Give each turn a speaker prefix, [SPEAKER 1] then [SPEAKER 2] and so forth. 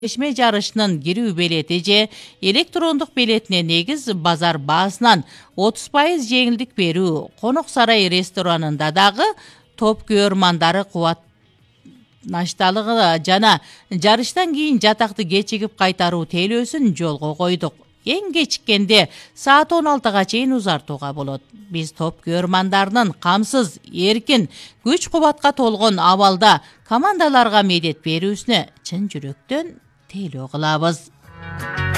[SPEAKER 1] Чечме жарышынын кирүү белети же электрондук билетине негиз базар баасынан 30% жеңилдик берүү. Конок сарай ресторанында дагы топ көрмандары кубатнашталыгы жана жарыштан кийин жатакты кечигип кайтаруу тейлөөсүн жолго койдук. Эң кечиккенде саат 16-га чейин узартууга болот. Биз топ көрмандарынын камсыз, эркин, күч кубатка толгон абалда командаларга медет берүүсүнө чын жүрөктөн тейлөө кылабыз.